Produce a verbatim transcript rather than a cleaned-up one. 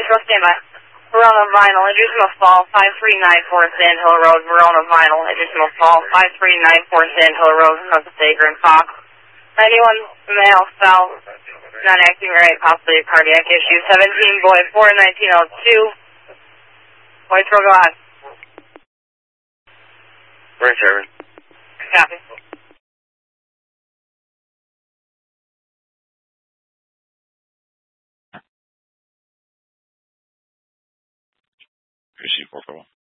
Metro, stand by. Verona Vinyl, additional fall, five three nine four Sand Hill Road, Verona Vinyl, additional fall, five three nine four Sand Hill Road, Messasager and Fox. ninety-one male, cell, not acting right, possibly a cardiac issue. seventeen boy, four nineteen oh two. White Road, go ahead. Brain service. Copy. Receive four,